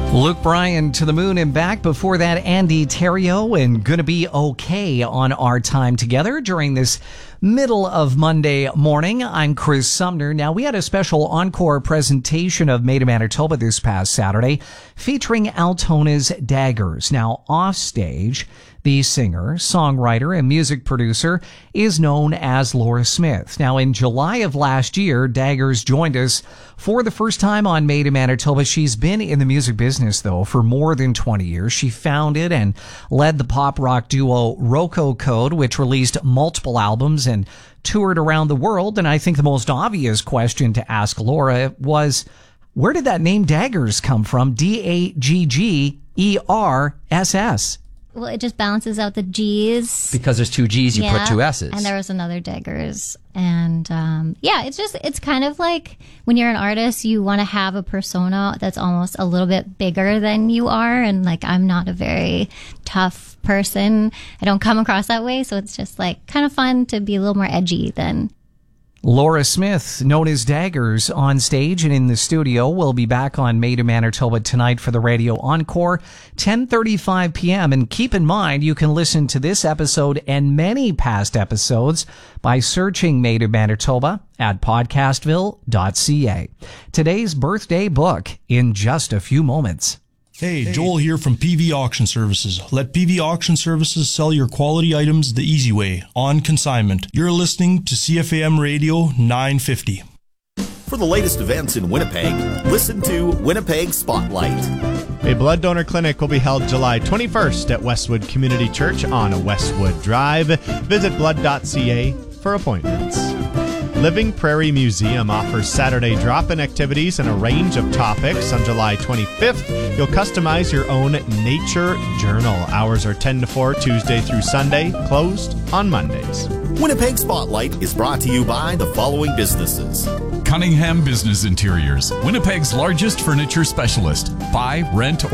Luke Bryan, To the Moon and Back. Before that, Andy Theriault and Gonna Be Okay on Our Time Together during this middle of Monday morning. I'm Chris Sumner. Now, we had a special encore presentation of Made in Manitoba this past Saturday featuring Altona's Daggers. Now, offstage, the singer, songwriter, and music producer is known as Laura Smith. Now, in July of last year, Daggers joined us for the first time on Made in Manitoba. She's been in the music business, though, for more than 20 years. She founded and led the pop rock duo Roko Code, which released multiple albums and toured around the world. And I think the most obvious question to ask Laura was, where did that name Daggers come from? Daggers. Well, it just balances out the G's. Because there's two G's, you put two S's. And there was another Daggers. And it's kind of like when you're an artist, you want to have a persona that's almost a little bit bigger than you are. And like, I'm not a very tough person. I don't come across that way. So it's just like kind of fun to be a little more edgy than... Laura Smith, known as Daggers, on stage and in the studio. We'll be back on Made in Manitoba tonight for the Radio Encore, 10:35 p.m. And keep in mind, you can listen to this episode and many past episodes by searching Made in Manitoba at podcastville.ca. Today's birthday book in just a few moments. Hey, Joel here from PV Auction Services. Let PV Auction Services sell your quality items the easy way, on consignment. You're listening to CFAM Radio 950. For the latest events in Winnipeg, listen to Winnipeg Spotlight. A blood donor clinic will be held July 21st at Westwood Community Church on Westwood Drive. Visit blood.ca for appointments. Living Prairie Museum offers Saturday drop-in activities and a range of topics. On July 25th, you'll customize your own nature journal. Hours are 10 to 4, Tuesday through Sunday, closed on Mondays. Winnipeg Spotlight is brought to you by the following businesses. Cunningham Business Interiors, Winnipeg's largest furniture specialist. Buy, rent,